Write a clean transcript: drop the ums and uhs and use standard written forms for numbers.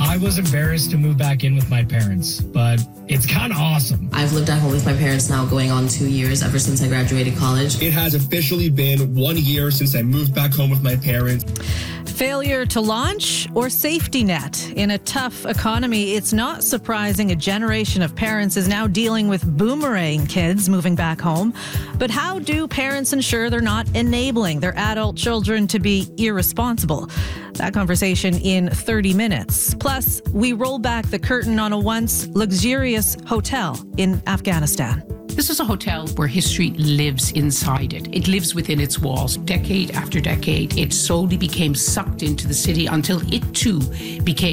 I was embarrassed to move back in with my parents, but it's kind of awesome. I've lived at home with my parents now going on 2 years ever since I graduated college. It has officially been 1 year since I moved back home with my parents. Failure to launch or safety net? In a tough economy, it's not surprising a generation of parents is now dealing with boomerang kids moving back home. But how do parents ensure they're not enabling their adult children to be irresponsible? That conversation in 30 minutes. Plus, we roll back the curtain on a once luxurious hotel in Afghanistan. This is a hotel where history lives inside it. It lives within its walls. Decade after decade, it slowly became sucked into the city until it too became